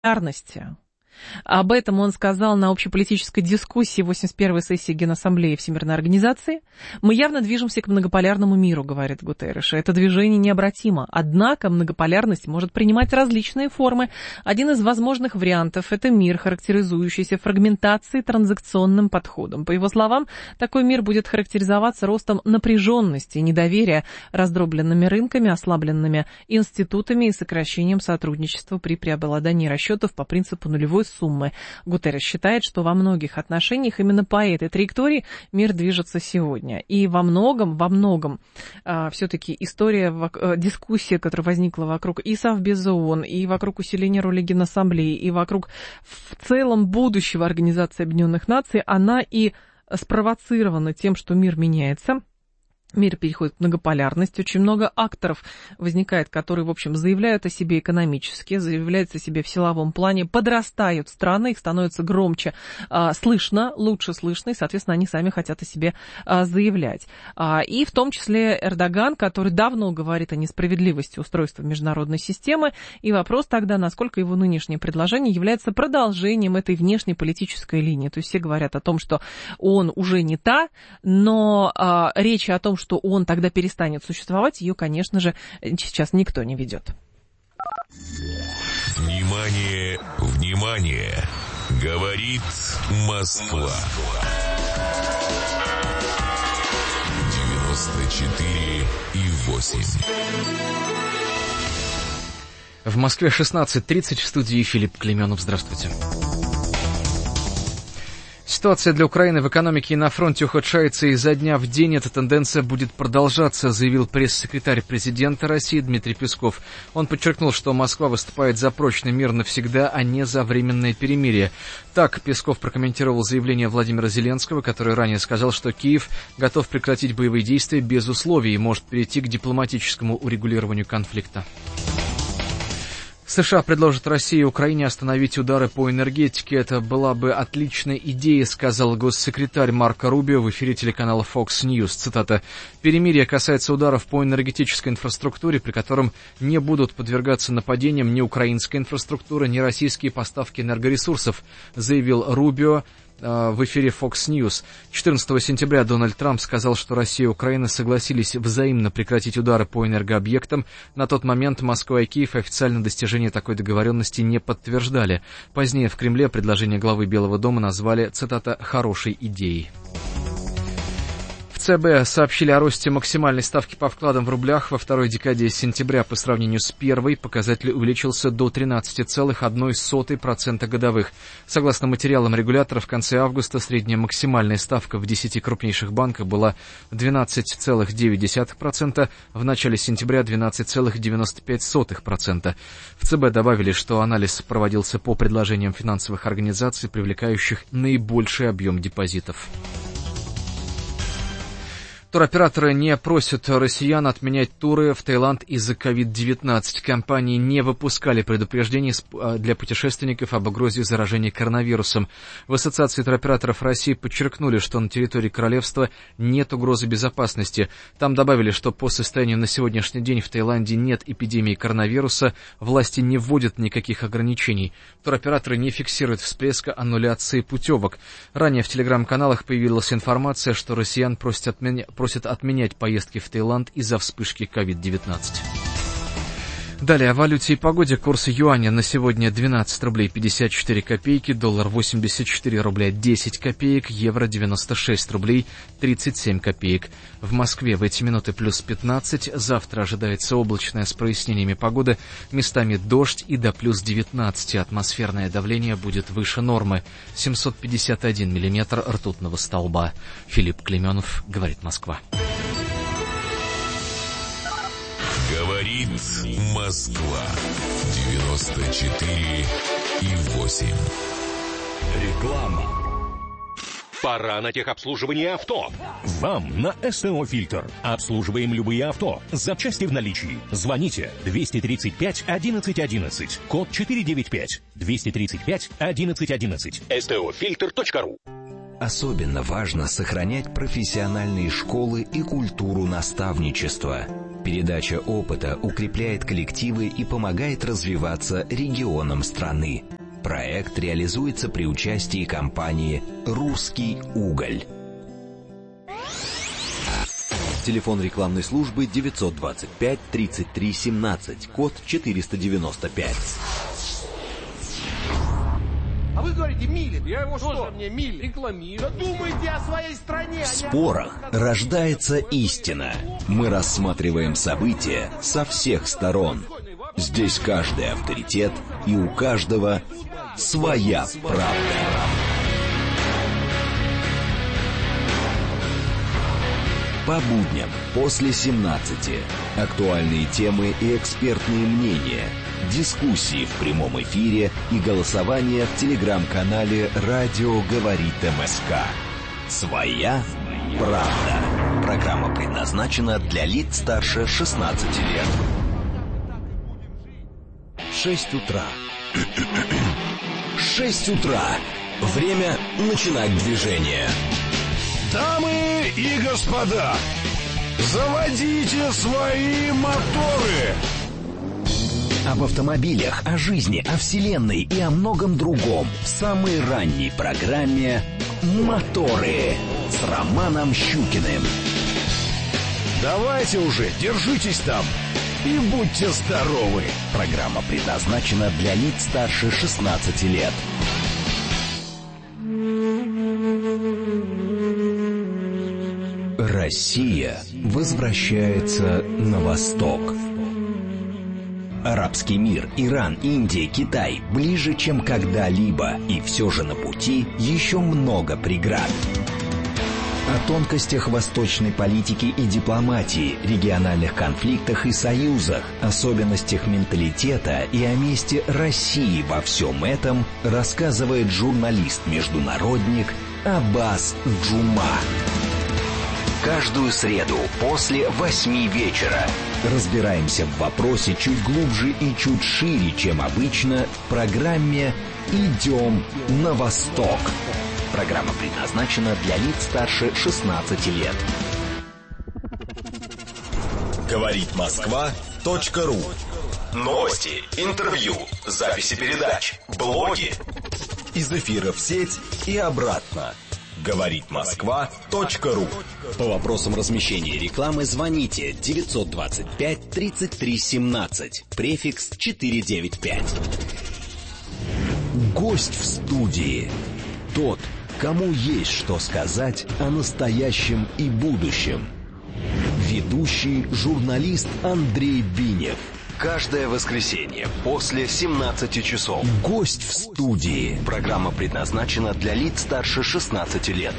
многополярности. Об этом он сказал на общеполитической дискуссии 81-й сессии Генассамблеи Всемирной организации. «Мы явно движемся к многополярному миру», — говорит Гутерреш. «Это движение необратимо. Однако многополярность может принимать различные формы. Один из возможных вариантов — это мир, характеризующийся фрагментацией, транзакционным подходом. По его словам, такой мир будет характеризоваться ростом напряженности и недоверия, раздробленными рынками, ослабленными институтами и сокращением сотрудничества при преобладании расчетов по принципу нулевой суммы». Гутерреш считает, что во многих отношениях именно по этой траектории мир движется сегодня. И во многом все-таки дискуссия, которая возникла вокруг и Совбеза ООН, и вокруг усиления роли Генассамблеи, и вокруг в целом будущего Организации Объединенных Наций, она и спровоцирована тем, что мир меняется. Мир переходит к многополярности. Очень много акторов возникает, которые, в общем, заявляют о себе экономически, заявляют о себе в силовом плане, подрастают страны, их становится громче слышно, лучше слышно, и, соответственно, они сами хотят о себе заявлять. И в том числе Эрдоган, который давно говорит о несправедливости устройства международной системы, и вопрос тогда, насколько его нынешнее предложение является продолжением этой внешней политической линии. То есть все говорят о том, что он уже не та, но речи о том, что он тогда перестанет существовать, ее, конечно же, сейчас никто не ведет. Внимание, внимание! Говорит Москва. 94,8. В Москве 16:30, в студии Филипп Клименов. Здравствуйте. Ситуация для Украины в экономике и на фронте ухудшается изо дня в день. Эта тенденция будет продолжаться, заявил пресс-секретарь президента России Дмитрий Песков. Он подчеркнул, что Москва выступает за прочный мир навсегда, а не за временное перемирие. Так Песков прокомментировал заявление Владимира Зеленского, который ранее сказал, что Киев готов прекратить боевые действия без условий и может перейти к дипломатическому урегулированию конфликта. США предложат России и Украине остановить удары по энергетике. Это была бы отличная идея, сказал госсекретарь Марко Рубио в эфире телеканала Fox News. Цитата. «Перемирие касается ударов по энергетической инфраструктуре, при котором не будут подвергаться нападениям ни украинская инфраструктура, ни российские поставки энергоресурсов», заявил Рубио в эфире Fox News. 14 сентября Дональд Трамп сказал, что Россия и Украина согласились взаимно прекратить удары по энергообъектам. На тот момент Москва и Киев официально достижение такой договоренности не подтверждали. Позднее в Кремле предложение главы Белого дома назвали, цитата, «хорошей идеей». В ЦБ сообщили о росте максимальной ставки по вкладам в рублях во второй декаде сентября по сравнению с первой. Показатель увеличился до 13,1% годовых. Согласно материалам регулятора, в конце августа средняя максимальная ставка в 10 крупнейших банках была 12,9%, в начале сентября 12,95%. В ЦБ добавили, что анализ проводился по предложениям финансовых организаций, привлекающих наибольший объем депозитов. Туроператоры не просят россиян отменять туры в Таиланд из-за COVID-19. Компании не выпускали предупреждений для путешественников об угрозе заражения коронавирусом. В Ассоциации туроператоров России подчеркнули, что на территории королевства нет угрозы безопасности. Там добавили, что по состоянию на сегодняшний день в Таиланде нет эпидемии коронавируса, власти не вводят никаких ограничений. Туроператоры не фиксируют всплеска аннуляции путевок. Ранее в телеграм-каналах появилась информация, что россиян просят отменять поездки в Таиланд из-за вспышки COVID-19. Далее о валюте и погоде. Курс юаня на сегодня 12 рублей 54 копейки, доллар 84 рубля 10 копеек, евро 96 рублей 37 копеек. В Москве в эти минуты плюс 15, завтра ожидается облачная с прояснениями погоды, местами дождь и до плюс 19, атмосферное давление будет выше нормы, 751 миллиметр ртутного столба. Филипп Клименов, говорит Москва. Говорит Москва. 94,8. Реклама. Пора на техобслуживание авто. Вам на СТО «Фильтр». Обслуживаем любые авто. Запчасти в наличии. Звоните 235 11 11. Код 495. 235 11 11. STOFilter.ru. Особенно важно сохранять профессиональные школы и культуру наставничества. Передача опыта укрепляет коллективы и помогает развиваться регионам страны. Проект реализуется при участии компании «Русский уголь». Телефон рекламной службы 925 33 17, код 495. А вы говорите, Милин. Я его что? Мне Милин рекламирую. Думайте о своей стране. В спорах рождается истина. Мы рассматриваем события со всех сторон. Здесь каждый авторитет, и у каждого своя правда. По будням после 17. Актуальные темы и экспертные мнения. Дискуссии в прямом эфире и голосование в телеграм-канале «Радио говорит МСК». Своя правда. Программа предназначена для лиц старше 16 лет. 6 утра. 6 утра. Время начинать движение. Дамы и господа, заводите свои моторы! Об автомобилях, о жизни, о вселенной и о многом другом в самой ранней программе «Моторы» с Романом Щукиным. Давайте уже, держитесь там и будьте здоровы! Программа предназначена для лиц старше 16 лет. Россия возвращается на восток. Арабский мир, Иран, Индия, Китай ближе, чем когда-либо, и все же на пути еще много преград. О тонкостях восточной политики и дипломатии, региональных конфликтах и союзах, особенностях менталитета и о месте России во всем этом рассказывает журналист-международник Аббас Джума. Каждую среду после 8 вечера разбираемся в вопросе чуть глубже и чуть шире, чем обычно, в программе «Идем на восток». Программа предназначена для лиц старше 16 лет. Говорит Москва.ру. Новости, интервью, записи передач, блоги. Из эфира в сеть и обратно. Говорит Москва.ру. По вопросам размещения рекламы звоните 925 33 17, префикс 495. Гость в студии. Тот, кому есть что сказать о настоящем и будущем. Ведущий журналист Андрей Бинев. Каждое воскресенье после 17 часов. Гость в студии. Программа предназначена для лиц старше 16 лет.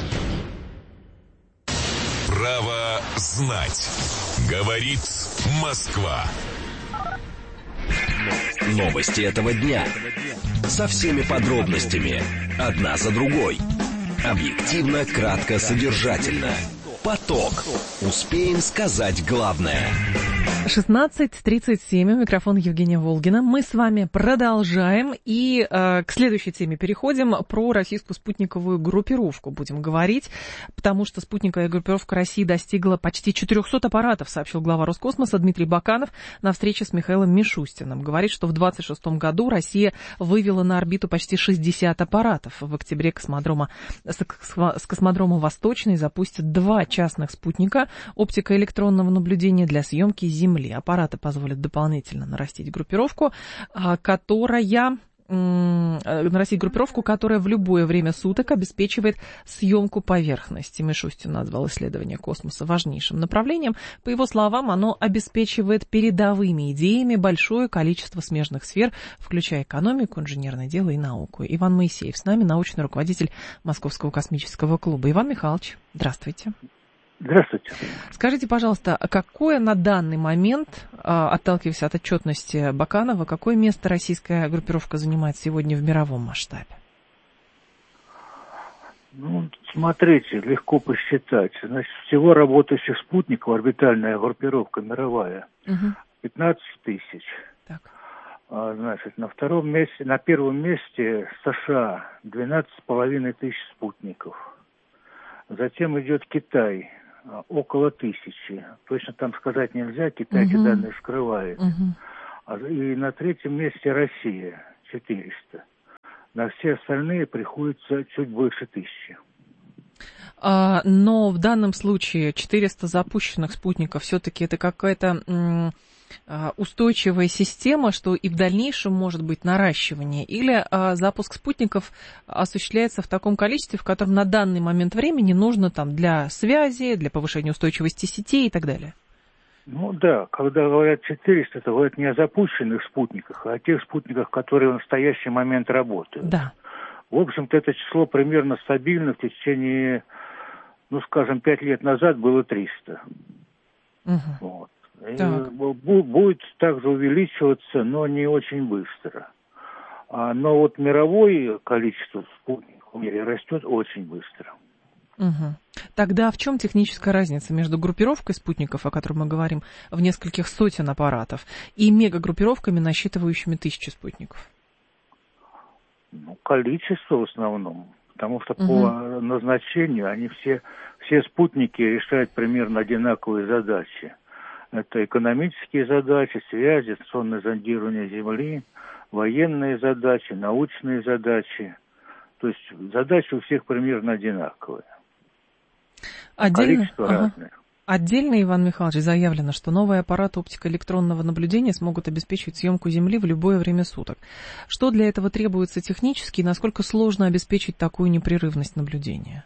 Право знать. Говорит Москва. Новости этого дня. Со всеми подробностями. Одна за другой. Объективно, кратко, содержательно. Поток. Успеем сказать главное. 16:37, микрофон Евгения Волгина. Мы с вами продолжаем и к следующей теме переходим. Про российскую спутниковую группировку будем говорить, потому что спутниковая группировка России достигла почти 400 аппаратов, сообщил глава Роскосмоса Дмитрий Баканов на встрече с Михаилом Мишустиным. Говорит, что в 2026 году Россия вывела на орбиту почти 60 аппаратов. В октябре с космодрома Восточный запустят 2 частных спутника оптико-электронного наблюдения для съемки Земли. Аппараты позволят дополнительно нарастить группировку, которая в любое время суток обеспечивает съемку поверхности. Мишустин назвал исследование космоса важнейшим направлением. По его словам, оно обеспечивает передовыми идеями большое количество смежных сфер, включая экономику, инженерное дело и науку. Иван Моисеев с нами, научный руководитель Московского космического клуба. Иван Михайлович, здравствуйте. Здравствуйте. Скажите, пожалуйста, какое на данный момент, отталкиваясь от отчетности Баканова, какое место российская группировка занимает сегодня в мировом масштабе? Ну, смотрите, легко посчитать. Значит, всего работающих спутников, орбитальная группировка мировая, 15 тысяч. Так. Значит, на первом месте США 12,5 тысяч спутников. Затем идет Китай, около 1000. Точно там сказать нельзя, Китай эти данные скрывает. И на третьем месте Россия, 400. На все остальные приходится чуть больше 1000. Но в данном случае 400 запущенных спутников все-таки это какая-то устойчивая система, что и в дальнейшем может быть наращивание, или запуск спутников осуществляется в таком количестве, в котором на данный момент времени нужно там для связи, для повышения устойчивости сетей и так далее? Ну да, когда говорят 400, это говорят не о запущенных спутниках, а о тех спутниках, которые в настоящий момент работают. Да. В общем-то, это число примерно стабильно в течение, ну, скажем, 5 лет назад было 300. Вот. Будет также увеличиваться, но не очень быстро. Но вот мировое количество спутников в мире растет очень быстро. Тогда в чем техническая разница между группировкой спутников, о которой мы говорим, в нескольких сотен аппаратов, и мегагруппировками, насчитывающими 1000 спутников? Ну, количество в основном. Потому что по назначению они все спутники решают примерно одинаковые задачи. Это экономические задачи, связи, дистанционное зондирование Земли, военные задачи, научные задачи. То есть задачи у всех примерно одинаковые. Количество разное. Отдельно, Иван Михайлович, заявлено, что новые аппараты оптико-электронного наблюдения смогут обеспечить съемку Земли в любое время суток. Что для этого требуется технически и насколько сложно обеспечить такую непрерывность наблюдения?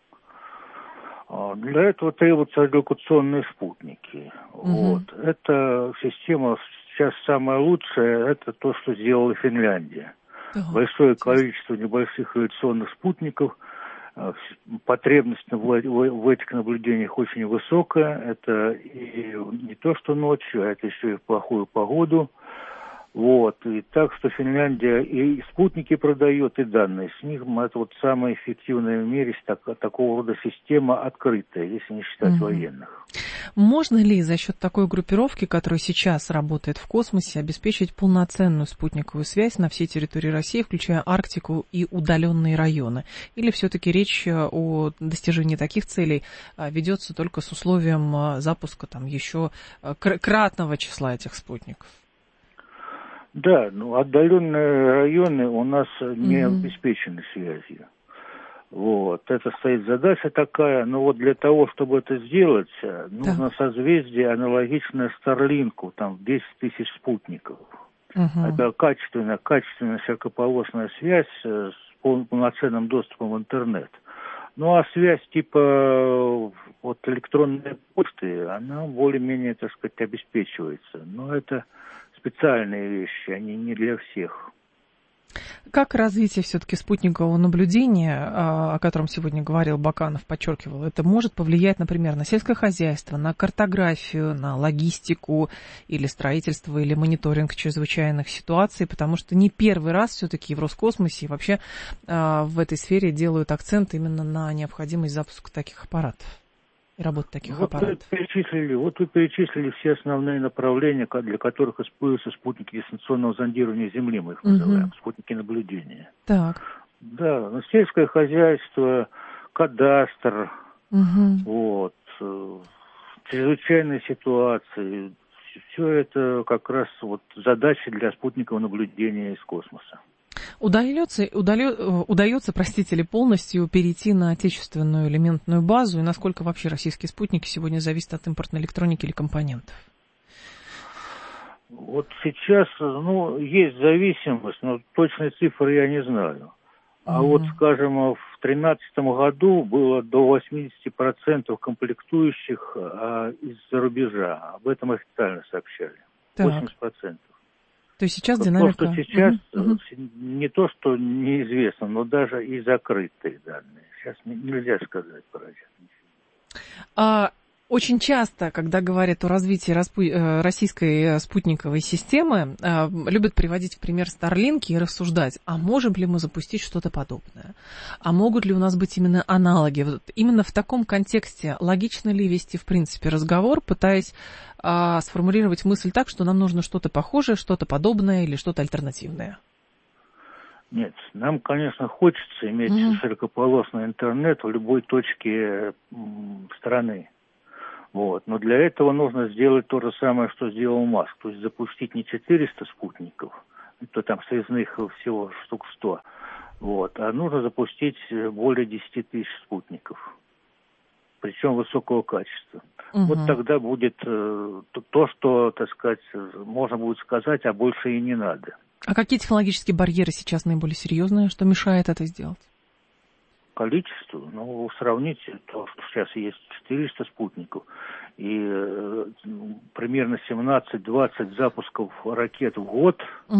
Для этого требуются радиолокационные спутники. Вот. Эта система сейчас самая лучшая, это то, что сделала Финляндия. Большое количество небольших радиационных спутников, потребность в этих наблюдениях очень высокая. Это и не то, что ночью, а это еще и в плохую погоду. Вот. И так что Финляндия и спутники продает, и данные с них. Это вот самая эффективная в мире такого рода система открытая, если не считать военных. Можно ли за счет такой группировки, которая сейчас работает в космосе, обеспечить полноценную спутниковую связь на всей территории России, включая Арктику и удаленные районы? Или все-таки речь о достижении таких целей ведется только с условием запуска там еще кратного числа этих спутников? Да, отдаленные районы у нас не обеспечены связью. Вот, это стоит задача такая, но вот для того, чтобы это сделать, нужно созвездие аналогичное Старлинку, там 10 тысяч спутников. Это качественная широкополосная связь с полноценным доступом в интернет. Ну а связь типа вот электронной почты, она более-менее, так сказать, обеспечивается. Но это специальные вещи, они не для всех. Как развитие все-таки спутникового наблюдения, о котором сегодня говорил Баканов, подчеркивал, это может повлиять, например, на сельское хозяйство, на картографию, на логистику или строительство, или мониторинг чрезвычайных ситуаций, потому что не первый раз все-таки в Роскосмосе и вообще в этой сфере делают акцент именно на необходимость запуска таких аппаратов. Работы таких аппаратов. Вы перечислили все основные направления, для которых используются спутники дистанционного зондирования Земли, мы их называем, спутники наблюдения. Так. Да, сельское хозяйство, кадастр, вот, чрезвычайные ситуации, все это как раз вот задачи для спутникового наблюдения из космоса. Удается ли полностью перейти на отечественную элементную базу, и насколько вообще российские спутники сегодня зависят от импортной электроники или компонентов? Вот сейчас, есть зависимость, но точной цифры я не знаю. А вот, скажем, в 2013 году было до 80% комплектующих из-за рубежа. Об этом официально сообщали. 80%. То есть сейчас динамика... То, что сейчас не то, что неизвестно, но даже и закрытые данные. Сейчас нельзя сказать про это. Очень часто, когда говорят о развитии российской спутниковой системы, любят приводить в пример Starlink и рассуждать, а можем ли мы запустить что-то подобное? А могут ли у нас быть именно аналоги? Вот именно в таком контексте логично ли вести, в принципе, разговор, пытаясь сформулировать мысль так, что нам нужно что-то похожее, что-то подобное или что-то альтернативное? Нет, нам, конечно, хочется иметь широкополосный интернет в любой точке страны. Вот. Но для этого нужно сделать то же самое, что сделал Маск. То есть запустить не 400 спутников, то там связных всего штук 100, вот, а нужно запустить более 10 тысяч спутников, причем высокого качества. Вот тогда будет то, что, так сказать, можно будет сказать, а больше и не надо. А какие технологические барьеры сейчас наиболее серьезные, что мешает это сделать? Количество, сравните то, что сейчас есть 400 спутников, и примерно 17-20 запусков ракет в год,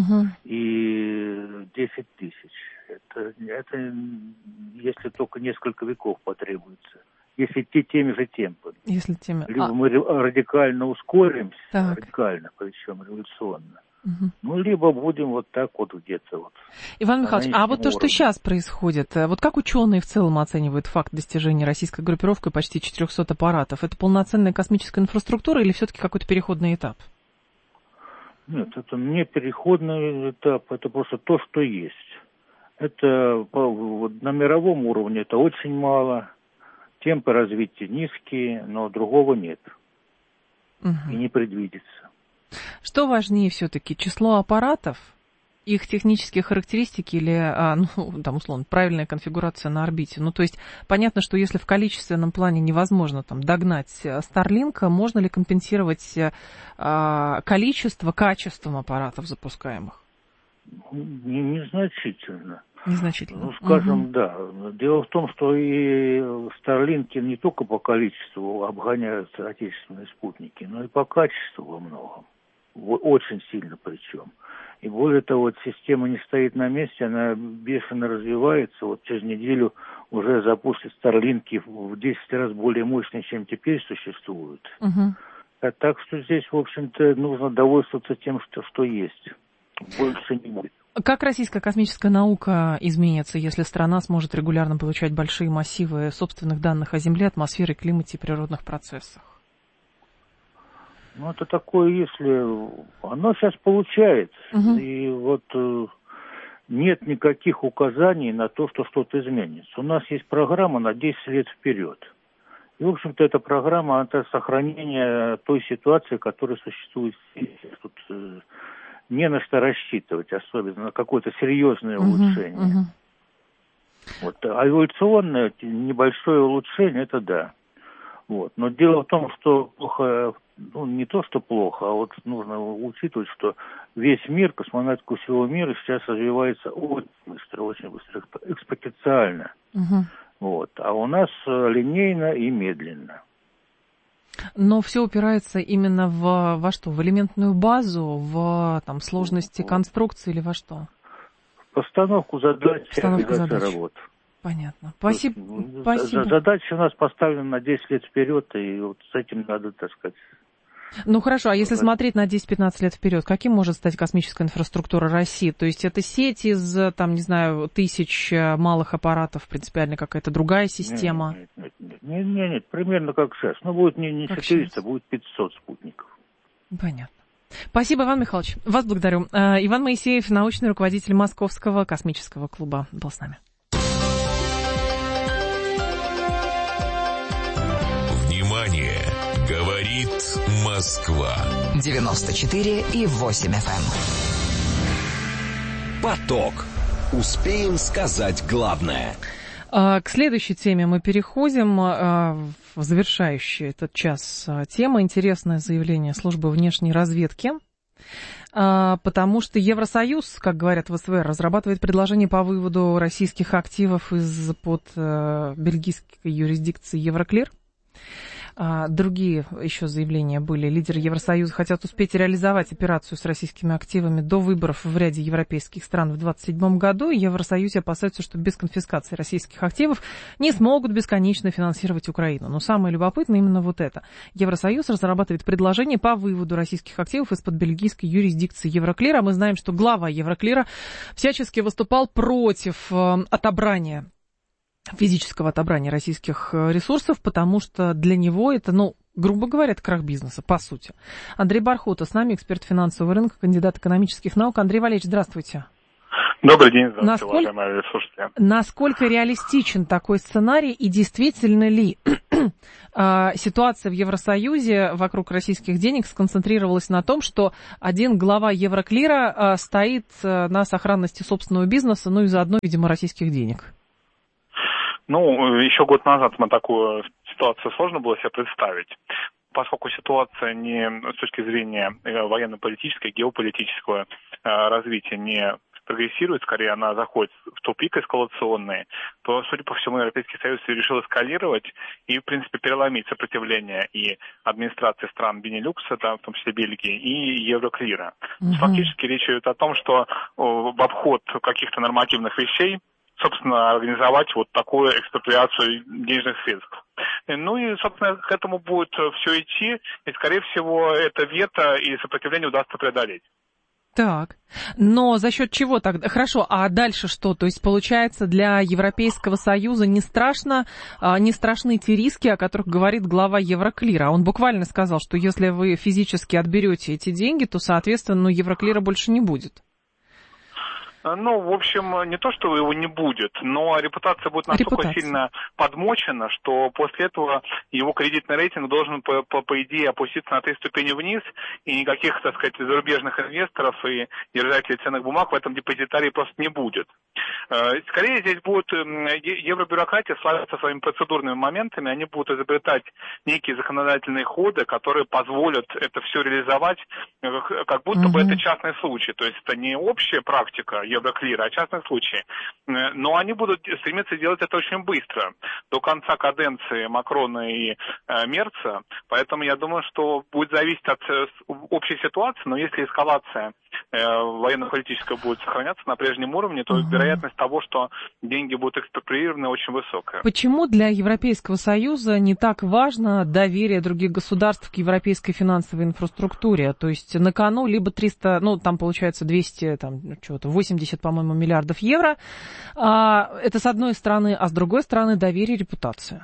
и 10 тысяч. Это если только несколько веков потребуется. Если идти теми же темпами. Либо мы радикально ускоримся, радикально, причем революционно. Либо будем вот так вот где-то вот. Иван Михайлович, а вот то, что сейчас происходит, вот как ученые в целом оценивают факт достижения российской группировкой почти 400 аппаратов? Это полноценная космическая инфраструктура или все-таки какой-то переходный этап? Нет, это не переходный этап, это просто то, что есть. Это на мировом уровне это очень мало, темпы развития низкие, но другого нет и не предвидится. Что важнее все-таки, число аппаратов, их технические характеристики или, условно, правильная конфигурация на орбите? То есть понятно, что если в количественном плане невозможно догнать Starlink, можно ли компенсировать количество качеством аппаратов запускаемых? Незначительно. Незначительно. Скажем, да. Дело в том, что и Starlink не только по количеству обгоняют отечественные спутники, но и по качеству во многом. Очень сильно причем. И более того, система не стоит на месте, она бешено развивается. Вот через неделю уже запустят Starlink в 10 раз более мощные, чем теперь существуют. Так что здесь, в общем-то, нужно довольствоваться тем, что есть. Больше не будет. Как российская космическая наука изменится, если страна сможет регулярно получать большие массивы собственных данных о Земле, атмосфере, климате и природных процессах? Это такое, если оно сейчас получает, и вот нет никаких указаний на то, что что-то изменится. У нас есть программа на 10 лет вперед. И, в общем-то, эта программа, это сохранение той ситуации, которая существует здесь. Тут не на что рассчитывать, особенно на какое-то серьезное улучшение. Вот, а эволюционное небольшое улучшение, это да. Вот. Но дело в том, что плохо, не то, что плохо, а вот нужно учитывать, что весь мир, космонавтика всего мира сейчас развивается очень быстро, экспоненциально. Вот. А у нас линейно и медленно. Но все упирается именно во что? В элементную базу, в сложности конструкции или во что? Постановку задач, реализацию работ. Понятно. Спасибо. Задача у нас поставлена на 10 лет вперед, и вот с этим надо, так сказать... Хорошо, а если смотреть на 10-15 лет вперед, каким может стать космическая инфраструктура России? То есть это сеть из, тысяч малых аппаратов, принципиально какая-то другая система? Нет, примерно как сейчас. Будет не 400, будет 500 спутников. Понятно. Спасибо, Иван Михайлович. Вас благодарю. Иван Моисеев, научный руководитель Московского космического клуба, был с нами. Внимание! Говорит Москва. 94,8 FM. Поток. Успеем сказать главное. К следующей теме мы переходим, в завершающий этот час тема. Интересное заявление службы внешней разведки, потому что Евросоюз, как говорят в СВР, разрабатывает предложение по выводу российских активов из-под бельгийской юрисдикции Евроклир. Другие еще заявления были. Лидеры Евросоюза хотят успеть реализовать операцию с российскими активами до выборов в ряде европейских стран в 2027 году. И Евросоюз опасаются, что без конфискации российских активов не смогут бесконечно финансировать Украину. Но самое любопытное именно вот это. Евросоюз разрабатывает предложение по выводу российских активов из-под бельгийской юрисдикции Евроклира. Мы знаем, что глава Евроклира всячески выступал против отобрания физического отобрания российских ресурсов, потому что для него это, грубо говоря, это крах бизнеса, по сути. Андрей Бархута с нами, эксперт финансового рынка, кандидат экономических наук. Андрей Валерьевич, здравствуйте. Добрый день, здравствуйте, уважаемые слушатели. Насколько реалистичен такой сценарий и действительно ли ситуация в Евросоюзе вокруг российских денег сконцентрировалась на том, что один глава Евроклира стоит на сохранности собственного бизнеса, ну и заодно, видимо, российских денег? Ну, еще год назад такую ситуацию сложно было себе представить. Поскольку ситуация не с точки зрения военно-политического, геополитического развития не прогрессирует, скорее она заходит в тупик эскалационный, то, судя по всему, Европейский Союз решил эскалировать и, в принципе, переломить сопротивление и администрации стран Бенилюкса, в том числе Бельгии, и Евроклира. Фактически речь идет о том, что в обход каких-то нормативных вещей, собственно, организовать вот такую экспроприацию денежных средств. Ну и, собственно, к этому будет все идти, и, скорее всего, это вето и сопротивление удастся преодолеть. Так, но за счет чего тогда? Хорошо, а дальше что? То есть, получается, для Европейского Союза не страшны те риски, о которых говорит глава Евроклира. Он буквально сказал, что если вы физически отберете эти деньги, то, соответственно, Евроклира больше не будет. Ну, в общем, не то, что его не будет, но репутация будет настолько сильно подмочена, что после этого его кредитный рейтинг должен, по идее, опуститься на 3 ступени вниз, и никаких, так сказать, зарубежных инвесторов и держателей ценных бумаг в этом депозитарии просто не будет. Скорее, здесь будет евробюрократия славится своими процедурными моментами, они будут изобретать некие законодательные ходы, которые позволят это все реализовать, как будто бы это частный случай, то есть это не общая практика Евроклира, а частный случай. Но они будут стремиться делать это очень быстро, до конца каденции Макрона и Мерца, поэтому я думаю, что будет зависеть от общей ситуации, но если эскалация военно-политическая будет сохраняться на прежнем уровне, то вероятность того, что деньги будут экспроприированы, очень высокая. Почему для Европейского Союза не так важно доверие других государств к европейской финансовой инфраструктуре? То есть на кону либо 300, ну там получается 200, там что-то 80, по-моему, миллиардов евро. Это с одной стороны, а с другой стороны доверие и репутация.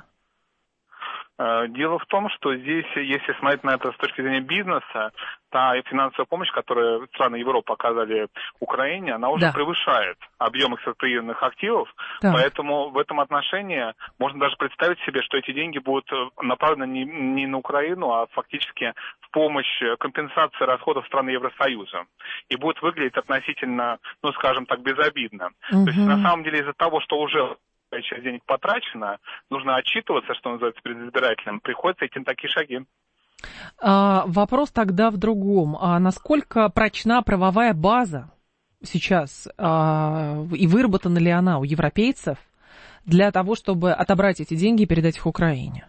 Дело в том, что здесь, если смотреть на это с точки зрения бизнеса, та финансовая помощь, которую страны Европы оказали Украине, она уже превышает объем экспроприированных активов, поэтому в этом отношении можно даже представить себе, что эти деньги будут направлены не на Украину, а фактически в помощь компенсации расходов стран Евросоюза. И будет выглядеть относительно, ну скажем так, безобидно. То есть на самом деле из-за того, что уже часть денег потрачена, нужно отчитываться, что называется, перед избирателем, приходится идти на такие шаги. Вопрос тогда в другом. Насколько прочна правовая база сейчас и выработана ли она у европейцев для того, чтобы отобрать эти деньги и передать их Украине?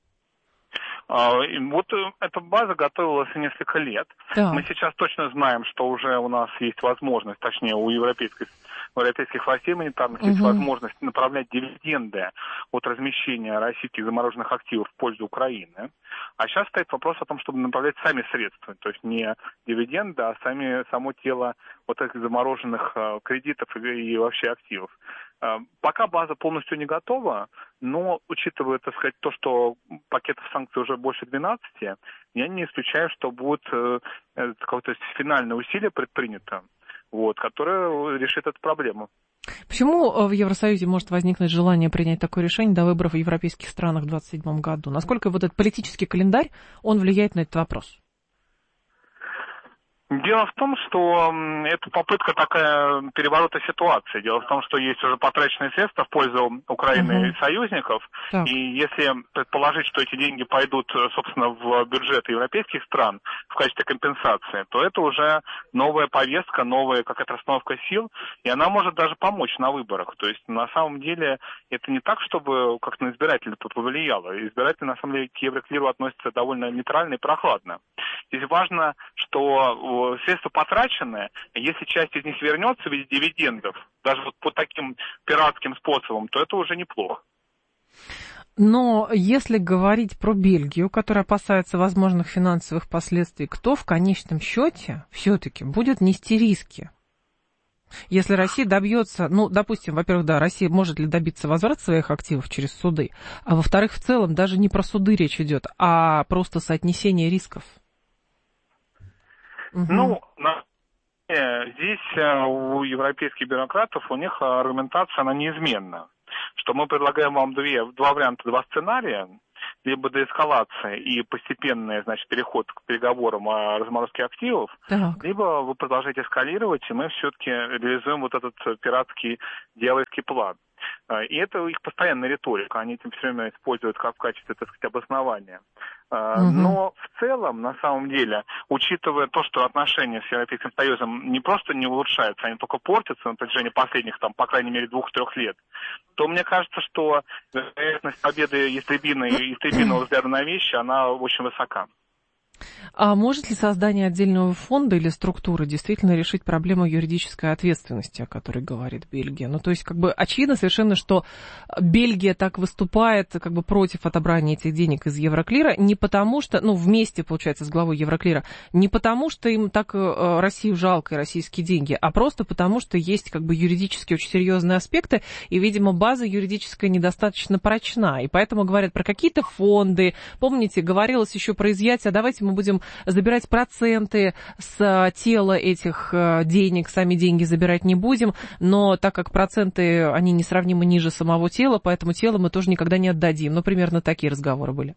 Вот эта база готовилась несколько лет. Мы сейчас точно знаем, что уже у нас есть возможность, точнее у европейских властей монетарных есть возможность направлять дивиденды от размещения российских замороженных активов в пользу Украины. А сейчас стоит вопрос о том, чтобы направлять сами средства, то есть не дивиденды, а само тело вот этих замороженных кредитов и вообще активов. Пока база полностью не готова, но учитывая, так сказать, то, что пакетов санкций уже больше 12, я не исключаю, что будет какое-то финальное усилие предпринято, которое решит эту проблему. Почему в Евросоюзе может возникнуть желание принять такое решение до выборов в европейских странах в 2027 году? Насколько вот этот политический календарь, он влияет на этот вопрос? Дело в том, что это попытка такая переворота ситуации. Дело в том, что есть уже потраченные средства в пользу Украины и союзников. И если предположить, что эти деньги пойдут, собственно, в бюджеты европейских стран в качестве компенсации, то это уже новая повестка, новая какая-то расстановка сил, и она может даже помочь на выборах. То есть, на самом деле, это не так, чтобы как-то на избирателей тут повлияло. Избиратели, на самом деле, к Евроклиру относятся довольно нейтрально и прохладно. Здесь важно, что средства потраченные, если часть из них вернется в виде дивидендов, даже вот по таким пиратским способам, то это уже неплохо. Но если говорить про Бельгию, которая опасается возможных финансовых последствий, кто в конечном счете все-таки будет нести риски? Если Россия добьется, ну, допустим, во-первых, да, Россия может ли добиться возврата своих активов через суды, а во-вторых, в целом даже не про суды речь идет, а просто соотнесение рисков. Ну, здесь у европейских бюрократов, у них аргументация, она неизменна. Что мы предлагаем вам два варианта, два сценария, либо деэскалация и постепенный, значит, переход к переговорам о разморозке активов, либо вы продолжаете эскалировать, и мы все-таки реализуем вот этот пиратский дьявольский план. И это их постоянная риторика, они это все время используют как в качестве, так сказать, обоснования. Но в целом, на самом деле, учитывая то, что отношения с Европейским Союзом не просто не улучшаются, они только портятся на протяжении последних, там, по крайней мере, 2-3 лет, то мне кажется, что вероятность победы истребиного взгляда на вещи, она очень высока. А может ли создание отдельного фонда или структуры действительно решить проблему юридической ответственности, о которой говорит Бельгия? Ну, то есть, как бы, очевидно совершенно, что Бельгия так выступает, как бы, против отобрания этих денег из Евроклира, не потому что, ну, вместе, получается, с главой Евроклира, не потому что им так Россию жалко и российские деньги, а просто потому что есть, как бы, юридически очень серьезные аспекты, и, видимо, база юридическая недостаточно прочна, и поэтому говорят про какие-то фонды. Помните, говорилось еще про изъятие, давайте мы будем забирать проценты с тела этих денег, сами деньги забирать не будем, но так как проценты, они несравнимо ниже самого тела, поэтому тело мы тоже никогда не отдадим. Ну, примерно такие разговоры были.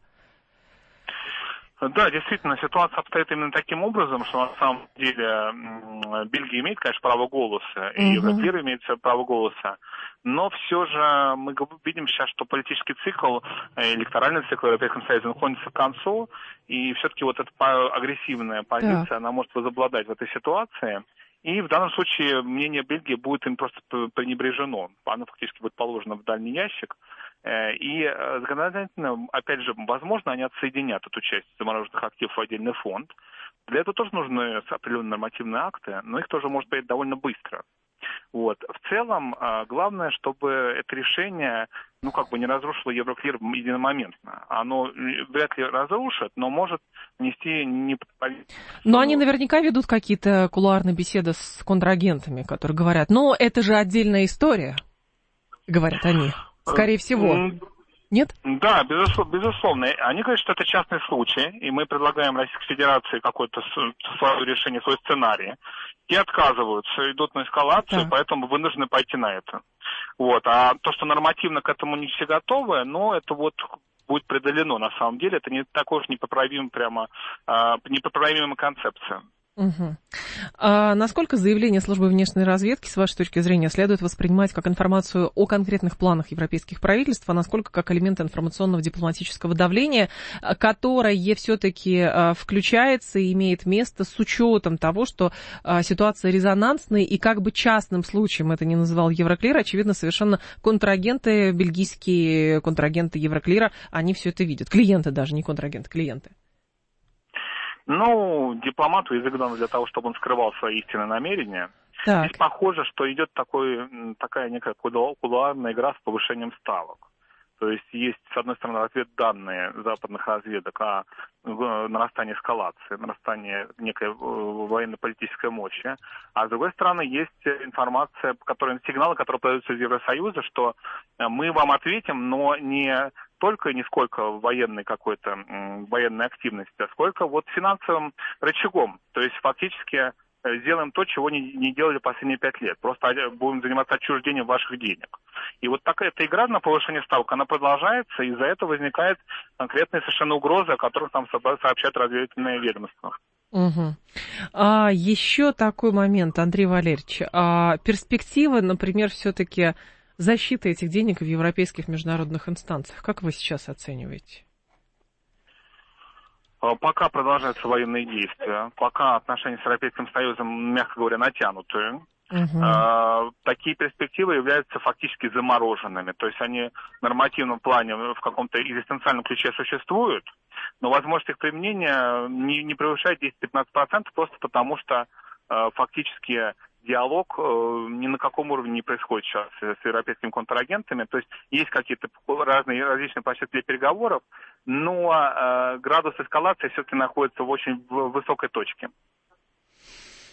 Да, действительно, ситуация обстоит именно таким образом, что на самом деле Бельгия имеет, конечно, право голоса, и Евроклир имеет право голоса, но все же мы видим сейчас, что политический цикл, электоральный цикл в Европейском Союзе находится к концу, и все-таки вот эта агрессивная позиция, она может возобладать в этой ситуации. И в данном случае мнение Бельгии будет им просто пренебрежено. Оно фактически будет положено в дальний ящик. И законодательно, опять же, возможно, они отсоединят эту часть замороженных активов в отдельный фонд. Для этого тоже нужны определенные нормативные акты, но их тоже может быть довольно быстро. Вот. В целом, главное, чтобы это решение, ну, как бы не разрушило Евроклир единомоментно. Оно вряд ли разрушит, но может нести неправильность. Но они наверняка ведут какие-то кулуарные беседы с контрагентами, которые говорят, ну, это же отдельная история, говорят они. Скорее всего. Нет? Да, безусловно. Они говорят, что это частный случай, и мы предлагаем Российской Федерации какое-то свое решение, свой сценарий. И отказываются, идут на эскалацию, поэтому вынуждены пойти на это. Вот. А то, что нормативно к этому не все готовы, но это вот будет преодолено на самом деле. Это не такой уж непоправимая концепция. Угу. А насколько заявление службы внешней разведки, с вашей точки зрения, следует воспринимать как информацию о конкретных планах европейских правительств, а насколько как элемент информационного дипломатического давления, которое все-таки включается и имеет место с учетом того, что ситуация резонансная, и как бы частным случаем это не называл Евроклир, очевидно, совершенно контрагенты, бельгийские контрагенты Евроклира, они все это видят. Клиенты даже, не контрагенты, клиенты. Ну, дипломату язык дан для того, чтобы он скрывал свои истинные намерения. Здесь похоже, что идет такая некая кулуарная игра с повышением ставок. То есть, с одной стороны, разведданные западных разведок о нарастании эскалации, нарастании некой военно-политической мощи, а с другой стороны, есть информация, сигналы, которые подаются из Евросоюза, что мы вам ответим, но не только не сколько военной активности, а сколько вот финансовым рычагом. То есть фактически сделаем то, чего не делали последние 5 лет. Просто будем заниматься отчуждением ваших денег. И вот такая-то игра на повышение ставок, она продолжается, и из-за этого возникают конкретные совершенно угрозы, о которых нам сообщают разведывательные ведомства. Угу. Еще такой момент, Андрей Валерьевич. Перспективы, например, все-таки защиты этих денег в европейских международных инстанциях, как вы сейчас оцениваете? Пока продолжаются военные действия, пока отношения с Европейским Союзом, мягко говоря, натянутые, такие перспективы являются фактически замороженными. То есть они в нормативном плане в каком-то экзистенциальном ключе существуют, но возможность их применения не превышает 10-15%, просто потому что фактически диалог ни на каком уровне не происходит сейчас с европейскими контрагентами. То есть какие-то различные площадки для переговоров, но градус эскалации все-таки находится в очень высокой точке.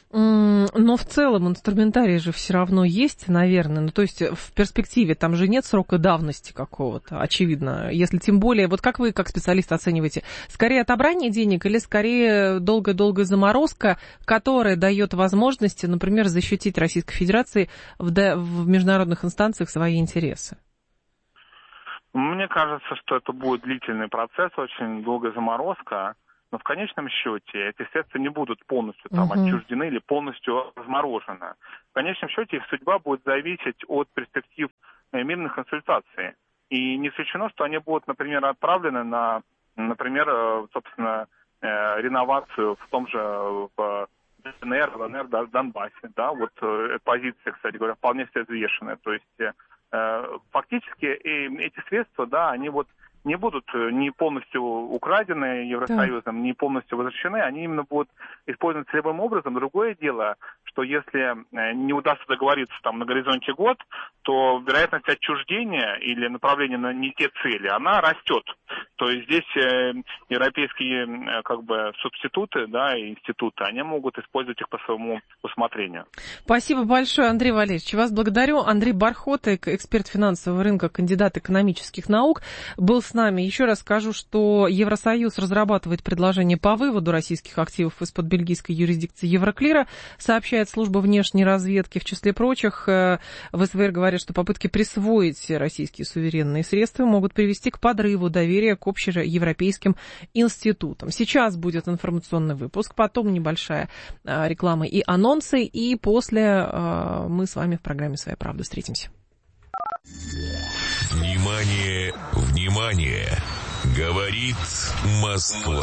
Но в целом инструментарий же все равно есть, наверное. Ну, то есть в перспективе там же нет срока давности какого-то, очевидно. Если тем более, вот как вы, как специалист, оцениваете, скорее отобрание денег или скорее долгая-долгая заморозка, которая дает возможность, например, защитить Российской Федерации в международных инстанциях свои интересы? Мне кажется, что это будет длительный процесс, очень долгая заморозка. Но в конечном счете эти средства не будут полностью там отчуждены или полностью разморожены. В конечном счете их судьба будет зависеть от перспектив мирных консультаций. И не исключено, что они будут, например, отправлены на, например, собственно, реновацию в том же в ДНР, ЛНР, Донбассе. Да? Вот позиция, кстати говоря, вполне себе взвешенная. То есть фактически эти средства, да, они вот не будут ни полностью украдены Евросоюзом, ни полностью возвращены, они именно будут использованы целевым образом. Другое дело, что если не удастся договориться там на горизонте год, то вероятность отчуждения или направления на не те цели, она растет. То есть здесь европейские как бы субституты, да, и институты, они могут использовать их по своему усмотрению. Спасибо большое, Андрей Валерьевич. Вас благодарю. Андрей Бархота, эксперт финансового рынка, кандидат экономических наук, был с нами. Еще раз скажу, что Евросоюз разрабатывает предложение по выводу российских активов из-под бельгийской юрисдикции Евроклира, сообщает служба внешней разведки. В числе прочих, в СВР говорят, что попытки присвоить российские суверенные средства могут привести к подрыву доверия к общеевропейским институтам. Сейчас будет информационный выпуск, потом небольшая реклама и анонсы, и после мы с вами в программе «Своя правда» встретимся. Внимание, внимание! Говорит Москва.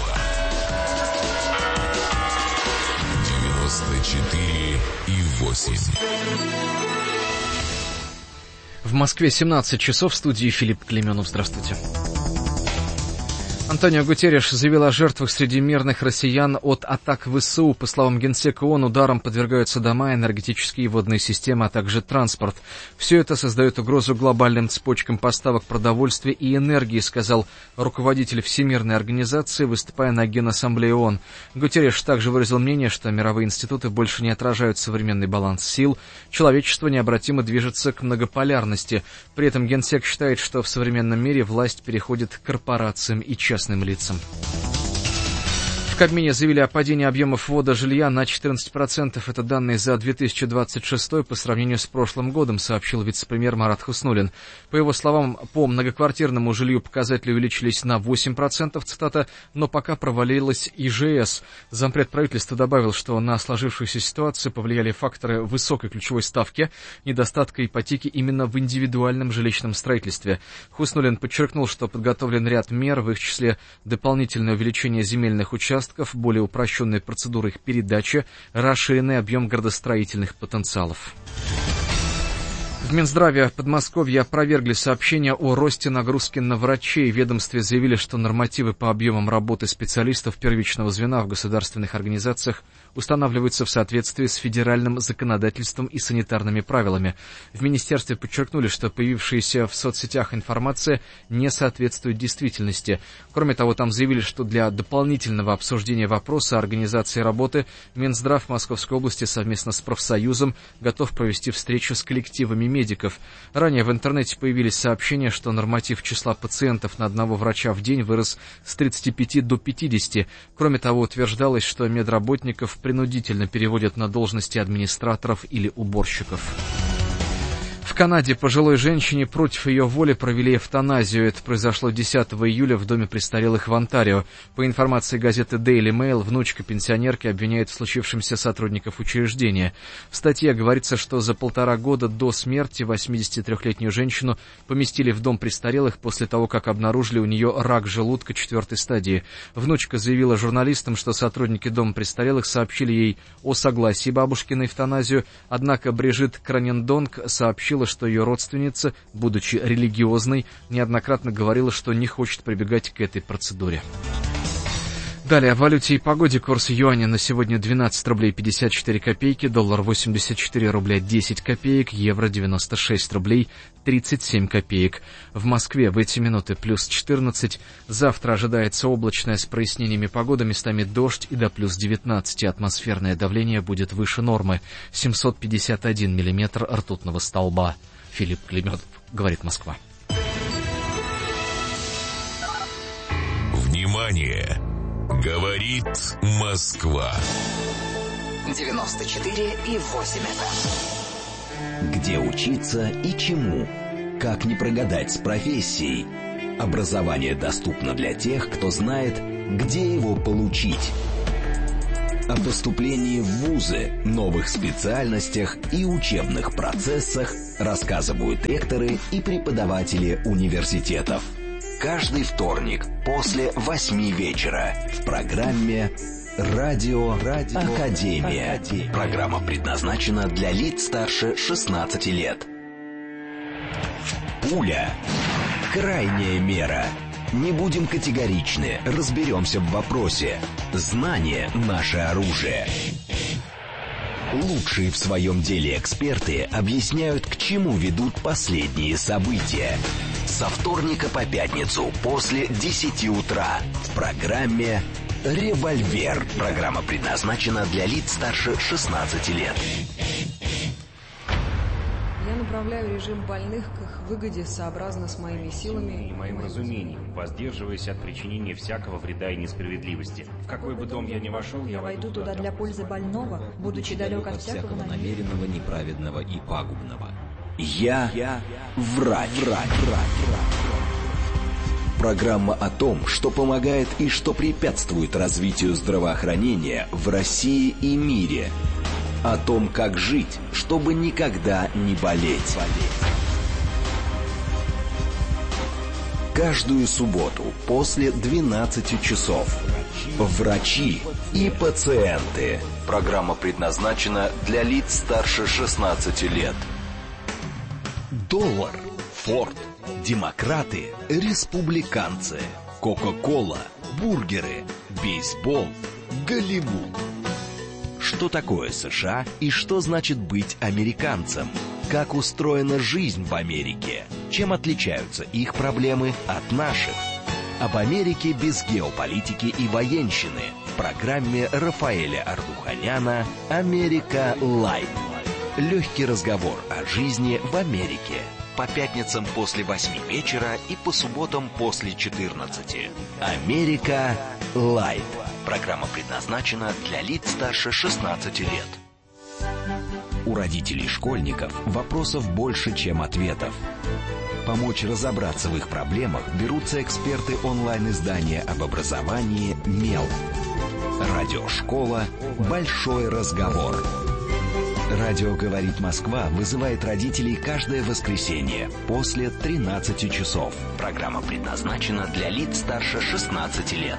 94,8. В Москве 17 часов, в студии Филипп Клейменов. Здравствуйте. Антонио Гутерриш заявил о жертвах среди мирных россиян от атак ВСУ. По словам Генсека ООН, ударом подвергаются дома, энергетические и водные системы, а также транспорт. Все это создает угрозу глобальным цепочкам поставок продовольствия и энергии, сказал руководитель Всемирной организации, выступая на Генассамблее ООН. Гутерриш также выразил мнение, что мировые институты больше не отражают современный баланс сил. Человечество необратимо движется к многополярности. При этом Генсек считает, что в современном мире власть переходит к корпорациям и частным лицам. В Кабмине заявили о падении объемов ввода жилья на 14%. Это данные за 2026 по сравнению с прошлым годом, сообщил вице-премьер Марат Хуснуллин. По его словам, по многоквартирному жилью показатели увеличились на 8%, цитата, но пока провалилась ИЖС. Зампред правительства добавил, что на сложившуюся ситуацию повлияли факторы высокой ключевой ставки, недостатка ипотеки именно в индивидуальном жилищном строительстве. Хуснуллин подчеркнул, что подготовлен ряд мер, в их числе дополнительное увеличение земельных участков, более упрощенные процедуры их передачи, расширенный объем градостроительных потенциалов. В Минздраве Подмосковья опровергли сообщения о росте нагрузки на врачей. В ведомстве заявили, что нормативы по объемам работы специалистов первичного звена в государственных организациях устанавливаются в соответствии с федеральным законодательством и санитарными правилами. В министерстве подчеркнули, что появившаяся в соцсетях информация не соответствует действительности. Кроме того, там заявили, что для дополнительного обсуждения вопроса организации работы Минздрав Московской области совместно с профсоюзом готов провести встречу с коллективами медиков. Ранее в интернете появились сообщения, что норматив числа пациентов на одного врача в день вырос с 35 до 50. Кроме того, утверждалось, что медработников принудительно переводят на должности администраторов или уборщиков. В Канаде пожилой женщине против ее воли провели эвтаназию. Это произошло 10 июля в доме престарелых в Онтарио. По информации газеты Daily Mail, внучка пенсионерки обвиняет в случившемся сотрудников учреждения. В статье говорится, что за 1,5 года до смерти 83-летнюю женщину поместили в дом престарелых после того, как обнаружили у нее рак желудка 4-й стадии. Внучка заявила журналистам, что сотрудники дома престарелых сообщили ей о согласии бабушки на эвтаназию, однако Брижит Кранендонг сообщила, что ее родственница, будучи религиозной, неоднократно говорила, что не хочет прибегать к этой процедуре. Далее о валюте и погоде. Курс юаня на сегодня 12 рублей 54 копейки, доллар 84 рубля 10 копеек, евро 96 рублей 37 копеек. В Москве в эти минуты плюс 14. Завтра ожидается облачная с прояснениями погода, местами дождь и до плюс 19. Атмосферное давление будет выше нормы. 751 миллиметр ртутного столба. Филипп Климёнов, говорит Москва. Внимание! Говорит Москва. 94,8 FM. Где учиться и чему? Как не прогадать с профессией? Образование доступно для тех, кто знает, где его получить. О поступлении в вузы, новых специальностях и учебных процессах рассказывают ректоры и преподаватели университетов. Каждый вторник после 8 вечера в программе «Радио Академия». Программа предназначена для лиц старше 16 лет. Пуля. Крайняя мера. Не будем категоричны, разберемся в вопросе. Знание – наше оружие. Лучшие в своем деле эксперты объясняют, к чему ведут последние события. Со вторника по пятницу после 10 утра в программе «Револьвер». Программа предназначена для лиц старше 16 лет. Я направляю режим больных к их выгоде сообразно с моими силами и моим разумением, воздерживаясь от причинения всякого вреда и несправедливости. В какой бы дом я ни вошел, я войду туда для пользы больного, будучи далек от всякого намеренного, неправедного и пагубного. Я врач. Программа о том, что помогает и что препятствует развитию здравоохранения в России и мире. О том, как жить, чтобы никогда не болеть. Каждую субботу после 12 часов. Врачи и пациенты. Программа предназначена для лиц старше 16 лет. Доллар, Форд, демократы, республиканцы, Кока-кола, бургеры, бейсбол, Голливуд. Что такое США и что значит быть американцем? Как устроена жизнь в Америке? Чем отличаются их проблемы от наших? Об Америке без геополитики и военщины в программе Рафаэля Ардуханяна «Америка Лайт». Легкий разговор о жизни в Америке. По пятницам после 8 вечера и по субботам после 14. «Америка Лайт». Программа предназначена для лиц старше 16 лет. У родителей школьников вопросов больше, чем ответов. Помочь разобраться в их проблемах берутся эксперты онлайн-издания об образовании «Мел». Радиошкола «Большой разговор». Радио «Говорит Москва» вызывает родителей каждое воскресенье после 13 часов. Программа предназначена для лиц старше 16 лет.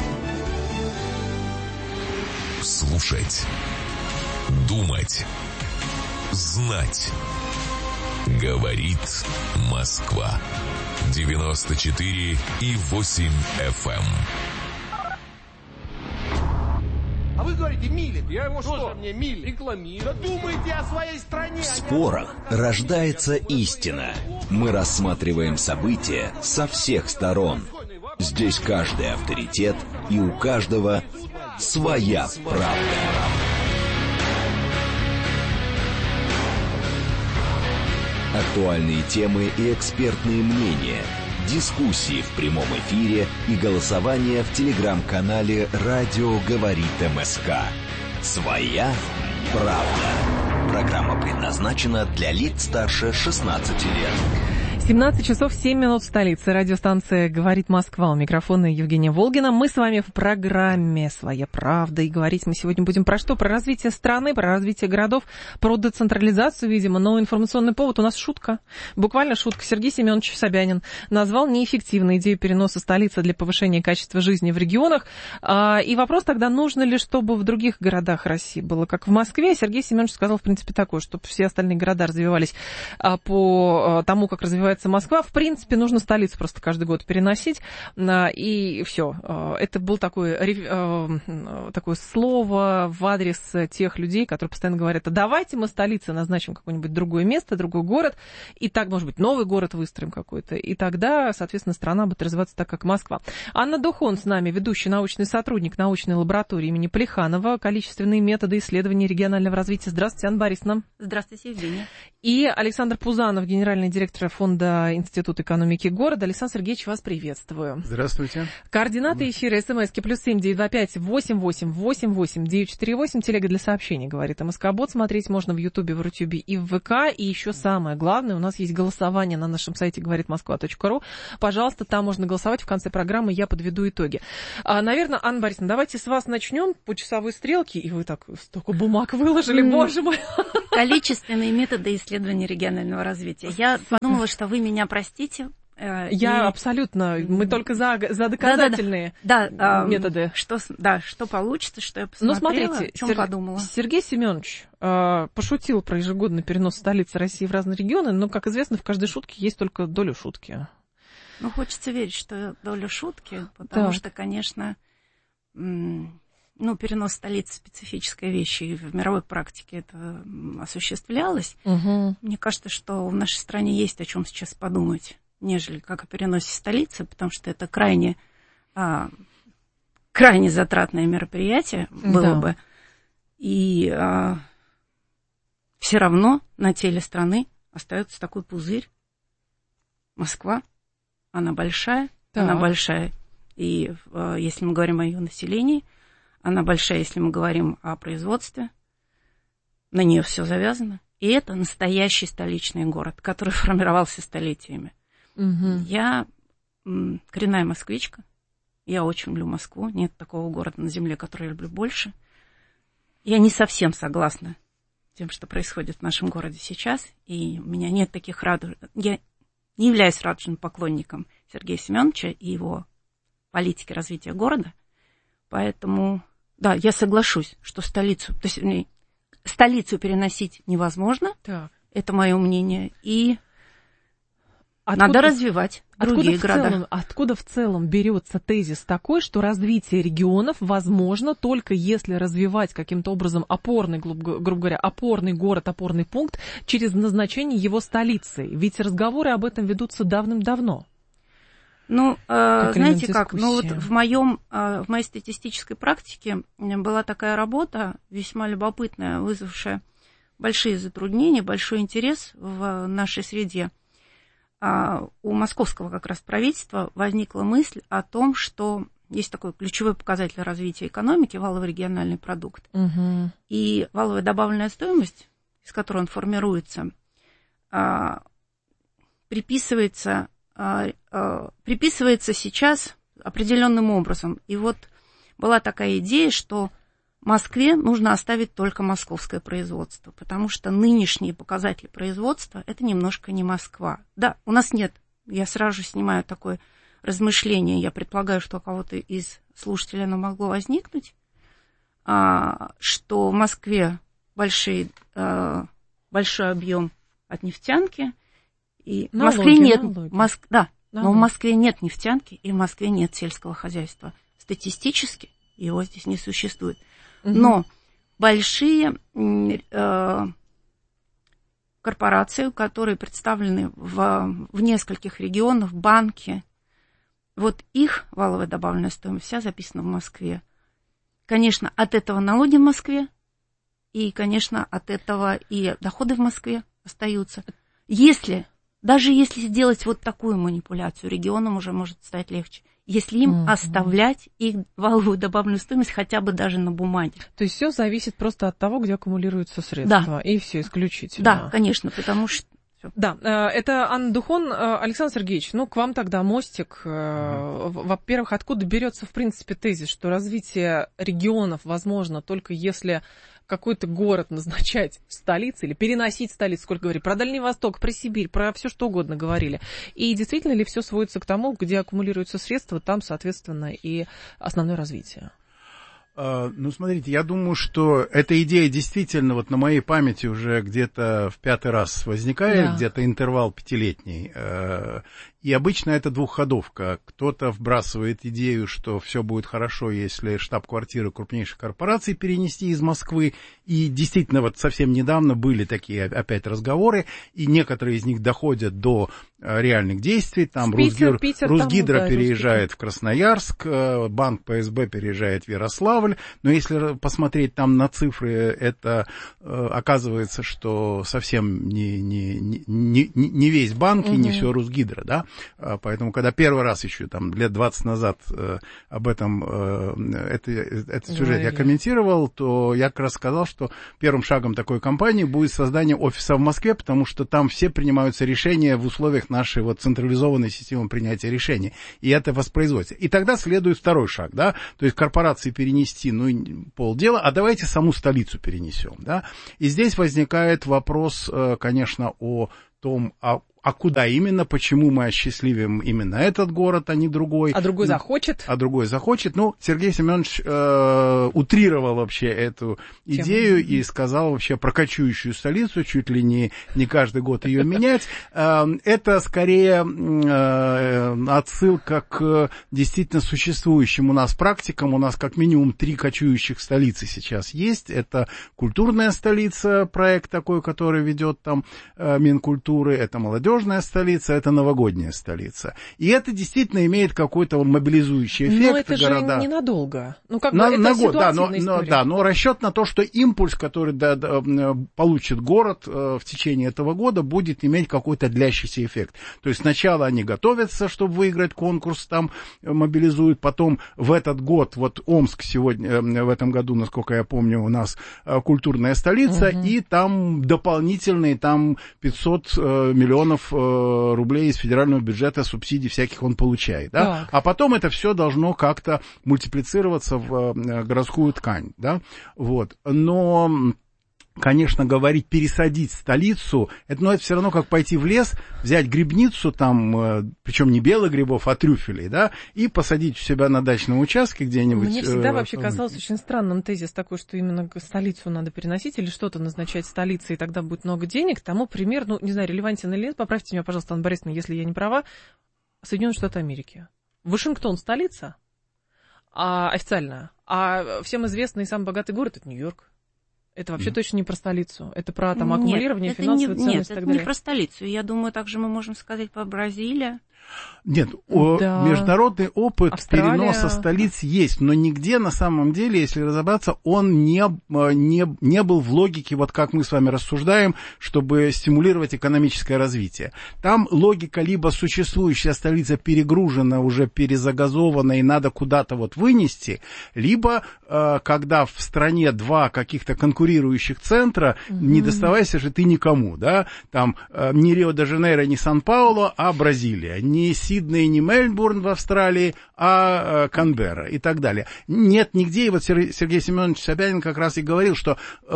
Слушать, думать, знать. Говорит Москва. 94,8 FM. А вы говорите, милит. Я его что? Мне милит. Рекламирует. Думайте о своей стране. В спорах рождается истина. Мы рассматриваем события со всех сторон. Здесь каждый авторитет, и у каждого своя правда. Актуальные темы и экспертные мнения, дискуссии в прямом эфире и голосование в телеграм-канале «Радио говорит МСК». Своя правда. Программа предназначена для лиц старше 16 лет. 17 часов 7 минут в столице. Радиостанция «Говорит Москва». У микрофона Евгения Волгина. Мы с вами в программе «Своя правда». И говорить мы сегодня будем про что? Про развитие страны, про развитие городов, про децентрализацию, видимо. Но информационный повод у нас шутка. Буквально шутка. Сергей Семенович Собянин назвал неэффективной идею переноса столицы для повышения качества жизни в регионах. И вопрос тогда, нужно ли, чтобы в других городах России было как в Москве. Сергей Семенович сказал, в принципе, такое, чтобы все остальные города развивались по тому, как развивается развивается Москва. В принципе, нужно столицу просто каждый год переносить, и все. Это был такое слово в адрес тех людей, которые постоянно говорят: а давайте мы столице назначим какое-нибудь другое место, другой город, и так, может быть, новый город выстроим какой-то, и тогда, соответственно, страна будет развиваться так, как Москва. Анна Духон с нами, ведущий научный сотрудник научной лаборатории имени Плеханова, количественные методы исследования регионального развития. Здравствуйте, Анна Борисовна. Здравствуйте, Евгения. И Александр Пузанов, генеральный директор фонда Института экономики города. Александр Сергеевич, вас приветствую. Здравствуйте. Координаты эфира: СМСки +7 925 88 88 948. Телега для сообщений, говорит МСК-бот. Смотреть можно в Ютубе, в Рутюбе и в ВК. И еще самое главное, у нас есть голосование на нашем сайте говоритмосква.ру. Пожалуйста, там можно голосовать. В конце программы я подведу итоги. Наверное, Анна Борисовна, давайте с вас начнем по часовой стрелке. И вы так столько бумаг выложили, боже мой. Количественные методы исследования регионального развития. Я подумала, что вы меня простите. Абсолютно. Мы только за доказательные методы. Что получится, что я посмотрела, смотрите, о чем подумала. Сергей Семенович пошутил про ежегодный перенос столицы России в разные регионы, но, как известно, в каждой шутке есть только доля шутки. Хочется верить, что доля шутки, потому что, конечно, перенос столицы — специфическая вещь, и в мировой практике это осуществлялось. Мне кажется, что в нашей стране есть о чем сейчас подумать, нежели как о переносе столицы, потому что это крайне затратное мероприятие было бы. И все равно на теле страны остается такой пузырь. Москва, она большая, и если мы говорим о ее населении, она большая, если мы говорим о производстве, на нее все завязано. И это настоящий столичный город, который формировался столетиями. Я коренная москвичка, я очень люблю Москву, нет такого города на земле, который я люблю больше. Я не совсем согласна с тем, что происходит в нашем городе сейчас, и у меня нет таких Я не являюсь радужным поклонником Сергея Семеновича и его политики развития города, поэтому, да, я соглашусь, что столицу переносить невозможно, это мое мнение, и надо развивать другие города. Откуда в целом берется тезис такой, что развитие регионов возможно только если развивать каким-то образом опорный, грубо говоря, опорный город, опорный пункт через назначение его столицей? Ведь разговоры об этом ведутся давным-давно. Знаете как, в моей статистической практике была такая работа, весьма любопытная, вызвавшая большие затруднения, большой интерес в нашей среде. У московского как раз правительства возникла мысль о том, что есть такой ключевой показатель развития экономики — валовый региональный продукт. И валовая добавленная стоимость, из которой он формируется, приписывается сейчас определенным образом. И вот была такая идея, что Москве нужно оставить только московское производство, потому что нынешние показатели производства — это немножко не Москва. Да, у нас нет, я сразу же снимаю такое размышление, я предполагаю, что у кого-то из слушателей оно могло возникнуть, что в Москве большой объем от нефтянки, и в Москве нет, но в Москве нет нефтянки, и в Москве нет сельского хозяйства. Статистически его здесь не существует. Но большие корпорации, которые представлены в нескольких регионах, банки, вот их валовая добавленная стоимость вся записана в Москве. Конечно, от этого налоги в Москве, и, конечно, от этого и доходы в Москве остаются. Даже если сделать вот такую манипуляцию, регионам уже может стать легче, если им оставлять их валовую добавленную стоимость хотя бы даже на бумаге. То есть все зависит просто от того, где аккумулируются средства. Да. И все исключительно. Да, конечно, потому что... Да, это Анна Духон. Александр Сергеевич, к вам тогда мостик. Во-первых, откуда берется, в принципе, тезис, что развитие регионов возможно только если какой-то город назначать столицей или переносить столицу, сколько говорили, про Дальний Восток, про Сибирь, про все что угодно говорили. И действительно ли все сводится к тому, где аккумулируются средства, там, соответственно, и основное развитие? Ну, смотрите, я думаю, что эта идея действительно вот на моей памяти уже где-то в 5-й раз возникает, где-то интервал 5-летний. И обычно это двухходовка. Кто-то вбрасывает идею, что все будет хорошо, если штаб-квартиры крупнейших корпораций перенести из Москвы. И действительно, вот совсем недавно были такие опять разговоры, и некоторые из них доходят до реальных действий. Там Русгидро переезжает в Красноярск, банк ПСБ переезжает в Ярославль. Но если посмотреть там на цифры, это оказывается, что совсем не весь банк и не все Русгидро, да. Поэтому, когда первый раз еще там лет 20 назад об этом этот сюжет я комментировал, то я как раз сказал, что первым шагом такой кампании будет создание офиса в Москве, потому что там все принимаются решения в условиях нашей вот централизованной системы принятия решений. И это воспроизводится. И тогда следует второй шаг, да, то есть корпорации перенести, ну, полдела, а давайте саму столицу перенесем, да. И здесь возникает вопрос, конечно, о том, а куда именно, почему мы осчастливим именно этот город, а не другой. А другой захочет. Ну, Сергей Семенович утрировал вообще эту идею и сказал вообще про кочующую столицу, чуть ли не каждый год ее менять. Это скорее отсылка к действительно существующим у нас практикам. У нас как минимум 3 кочующих столицы сейчас есть. Это культурная столица, проект такой, который ведет там Минкультуры, это молодежная столица, это новогодняя столица. И это действительно имеет какой-то мобилизующий эффект. Но это же ненадолго. Ну, как бы это ситуативная история. Но расчет на то, что импульс, который получит город в течение этого года, будет иметь какой-то длящийся эффект. То есть сначала они готовятся, чтобы выиграть конкурс, там мобилизуют, потом в этот год, вот Омск сегодня, в этом году, насколько я помню, у нас культурная столица, и там дополнительные, там 500 миллионов рублей из федерального бюджета субсидий всяких он получает, да? А потом это все должно как-то мультиплицироваться в городскую ткань, да? Вот. Но, конечно, говорить пересадить столицу, это все равно как пойти в лес, взять грибницу там, причем не белых грибов, а трюфелей, да, и посадить у себя на дачном участке где-нибудь. Мне всегда вообще казалось очень странным тезис такой, что именно столицу надо переносить или что-то назначать столицей, и тогда будет много денег. Тому пример, ну, не знаю, релевантен или нет, поправьте меня, пожалуйста, Анна Борисовна, если я не права, Соединенные Штаты Америки. Вашингтон столица официально, а всем известный и самый богатый город — это Нью-Йорк. Это вообще точно не про столицу. Это про там аккумулирование финансовой ценности и так далее. Нет, это не про столицу. Я думаю, также мы можем сказать про Бразилию. Нет, международный опыт переноса столиц есть, но нигде на самом деле, если разобраться, он не был в логике, вот как мы с вами рассуждаем, чтобы стимулировать экономическое развитие. Там логика либо существующая столица перегружена, уже перезагазована и надо куда-то вот вынести, либо когда в стране 2 каких-то конкурирующих центра, не доставайся же ты никому, да, там не Рио-де-Жанейро, не Сан-Пауло, а Бразилия, не Сидней, не Мельбурн в Австралии, а Канберра и так далее. Нет нигде, и вот Сергей Семенович Собянин как раз и говорил, что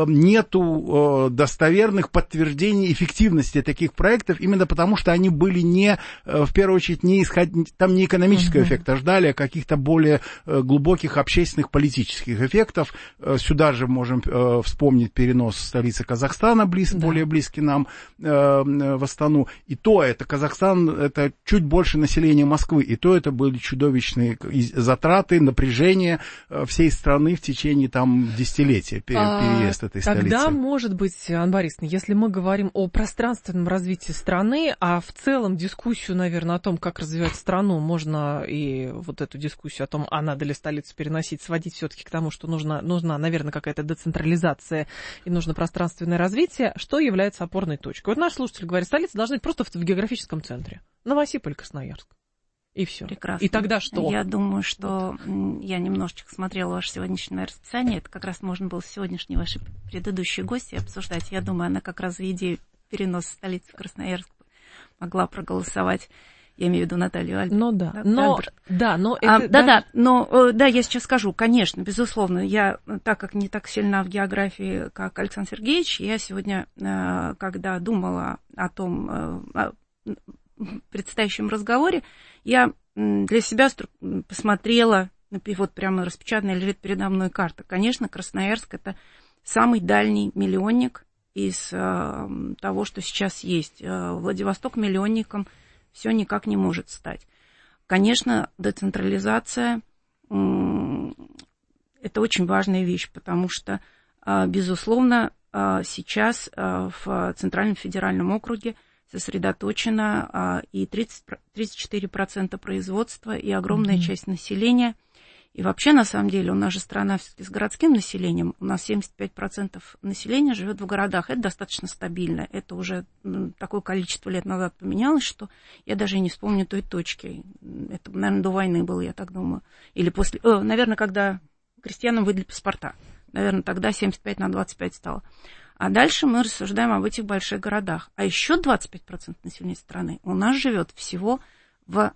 нету достоверных подтверждений эффективности таких проектов, именно потому что они были в первую очередь, там не экономического эффекта ждали, а каких-то более глубоких общественных политических эффектов. Сюда же можем вспомнить перенос столицы Казахстана, более близкий нам, в Астану. И то это Казахстан, это чуть больше населения Москвы, и то это были чудовищные затраты, напряжение всей страны в течение там десятилетия переезд этой столицы. Тогда, может быть, Анна Борисовна, если мы говорим о пространственном развитии страны, а в целом дискуссию, наверное, о том, как развивать страну, можно и вот эту дискуссию о том, а надо ли столицу переносить, сводить все-таки к тому, что нужна, наверное, какая-то децентрализация и нужно пространственное развитие, что является опорной точкой. Вот наш слушатель говорит, столица должна быть просто в географическом центре. Новосиполь, Красноярск. И все. Прекрасно. И тогда что? Я думаю, что я немножечко смотрела ваше сегодняшнее расписание. Это как раз можно было с сегодняшней вашей предыдущей гостьей обсуждать. Я думаю, она как раз за идею переноса столицы в Красноярск могла проголосовать. Я имею в виду Наталью Альберт. Я сейчас скажу, конечно, безусловно, я, так как не так сильна в географии, как Александр Сергеевич, я сегодня, когда думала о том, предстоящем разговоре, я для себя посмотрела вот прямо распечатанная лежит передо мной карта. Конечно, Красноярск – это самый дальний миллионник из того, что сейчас есть. Владивосток миллионником все никак не может стать. Конечно, децентрализация – это очень важная вещь, потому что, безусловно, сейчас в Центральном федеральном округе сосредоточено и 34% производства, и огромная часть населения. И вообще, на самом деле, у нас же страна все-таки с городским населением. У нас 75% населения живет в городах. Это достаточно стабильно. Это уже такое количество лет назад поменялось, что я даже и не вспомню той точки. Это, наверное, до войны было, я так думаю. Или после... наверное, когда крестьянам выдали паспорта. Наверное, тогда 75/25 стало. А дальше мы рассуждаем об этих больших городах. А еще 25% населения страны у нас живет всего в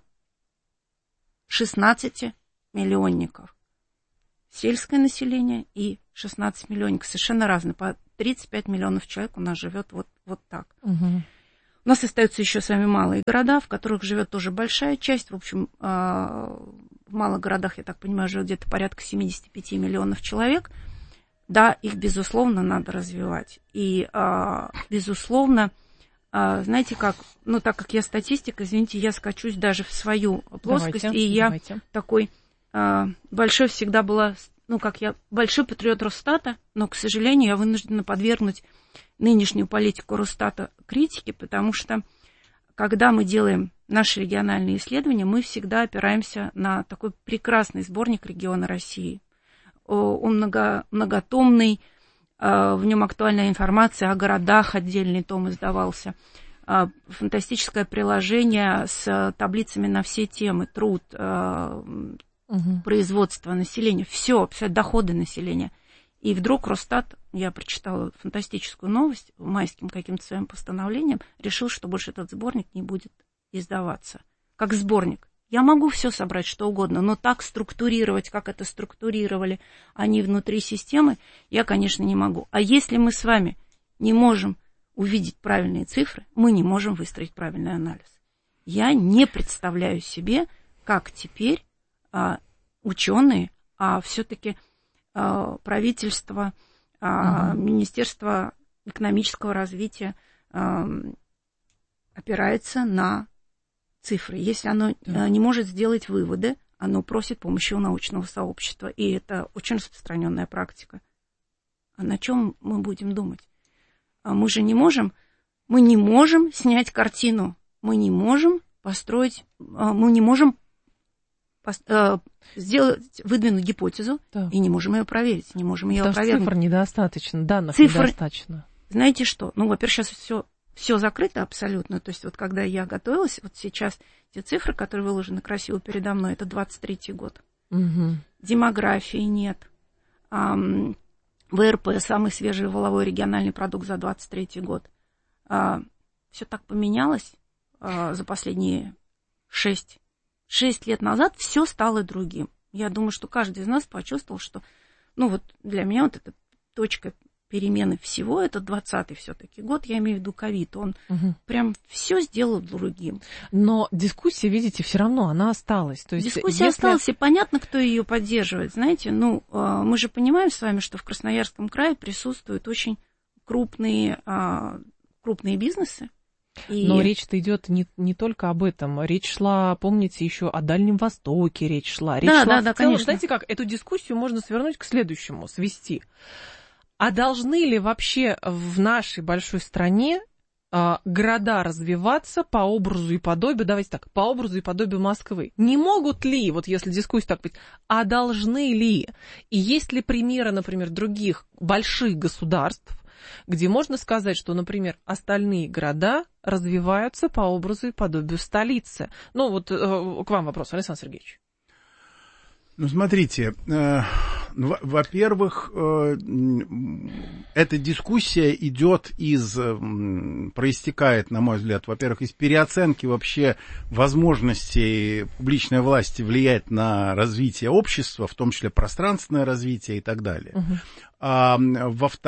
16 миллионников. Сельское население и 16 миллионников. Совершенно разные. По 35 миллионов человек у нас живет вот так. Угу. У нас остаются еще с вами малые города, в которых живет тоже большая часть. В общем, в малых городах, я так понимаю, живет где-то порядка 75 миллионов человек. Да, их, безусловно, надо развивать. И, безусловно, знаете как, ну, так как я статистик, извините, я скачусь даже в свою плоскость. Давайте, и я такой большой всегда была, ну, как я, большой патриот Росстата, но, к сожалению, я вынуждена подвергнуть нынешнюю политику Росстата критике, потому что, когда мы делаем наши региональные исследования, мы всегда опираемся на такой прекрасный сборник «Регионы России». Он многотомный, в нем актуальная информация о городах, отдельный том издавался. Фантастическое приложение с таблицами на все темы, труд, производство, население, все, абсолютно доходы населения. И вдруг Росстат, я прочитала фантастическую новость, майским каким-то своим постановлением, решил, что больше этот сборник не будет издаваться. Как сборник. Я могу все собрать, что угодно, но так структурировать, как это структурировали они внутри системы, я, конечно, не могу. А если мы с вами не можем увидеть правильные цифры, мы не можем выстроить правильный анализ. Я не представляю себе, как теперь ученые, а все-таки правительство, Министерство экономического развития опирается на цифры. Если оно не может сделать выводы, оно просит помощи у научного сообщества. И это очень распространенная практика. А на чем мы будем думать? Мы же не можем снять картину, мы не можем построить, мы не можем выдвинуть гипотезу, и не можем ее проверить, не можем ее опровергнуть. Цифр недостаточно, данных недостаточно. Знаете что? Ну, во-первых, сейчас все закрыто абсолютно. То есть вот когда я готовилась, вот сейчас те цифры, которые выложены красиво передо мной, это 23-й год. Угу. Демографии нет. ВРП, самый свежий валовой региональный продукт за 23-й год. Все так поменялось за последние 6 лет назад, все стало другим. Я думаю, что каждый из нас почувствовал, что, ну вот для меня вот эта точка перемены всего, это 20-й все-таки год, я имею в виду ковид, он прям все сделал другим. Но дискуссия, видите, все равно она осталась. То есть, дискуссия осталась, и понятно, кто ее поддерживает. Знаете, ну, мы же понимаем с вами, что в Красноярском крае присутствуют очень крупные бизнесы. Но речь-то идет не только об этом. Речь шла, помните, еще о Дальнем Востоке, речь шла. Речь шла в целом, конечно. Знаете как, эту дискуссию можно свернуть к следующему, свести. А должны ли вообще в нашей большой стране города развиваться по образу и подобию, давайте так, по образу и подобию Москвы? Не могут ли, вот если дискуссия так быть, а должны ли? И есть ли примеры, например, других больших государств, где можно сказать, что, например, остальные города развиваются по образу и подобию столицы? Ну, вот к вам вопрос, Александр Сергеевич. Ну, смотрите, во-первых, эта дискуссия проистекает, на мой взгляд, во-первых, из переоценки вообще возможностей публичной власти влиять на развитие общества, в том числе пространственное развитие и так далее.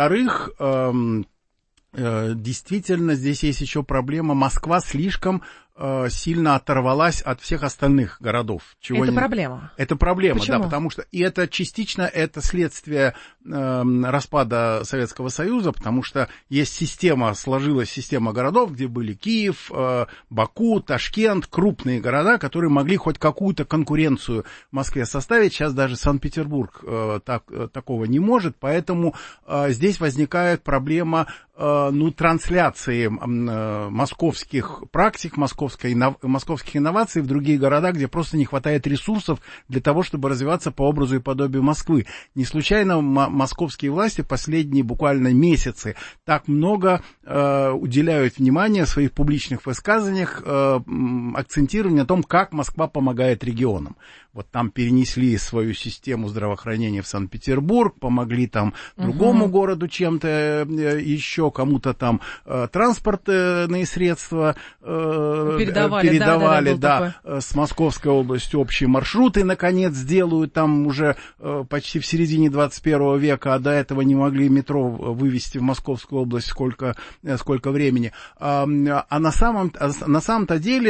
Во-вторых, действительно, здесь есть еще проблема. Москва слишком сильно оторвалась от всех остальных городов. Это проблема. Это проблема, Почему? да, потому что и это частично это следствие распада Советского Союза, потому что сложилась система городов, где были Киев, Баку, Ташкент, крупные города, которые могли хоть какую-то конкуренцию Москве составить. Сейчас даже Санкт-Петербург такого не может, поэтому здесь возникает проблема трансляции московских практик, московских инноваций в другие города, где просто не хватает ресурсов для того, чтобы развиваться по образу и подобию Москвы. Не случайно московские власти последние буквально месяцы так много уделяют внимания в своих публичных высказываниях акцентированию на том, как Москва помогает регионам. Вот там перенесли свою систему здравоохранения в Санкт-Петербург, помогли там другому городу чем-то еще, кому-то там транспортные средства передавали, да, с Московской области общие маршруты, наконец, делают там уже почти в середине 21 века, а до этого не могли метро вывести в Московскую область сколько времени. А на самом-то деле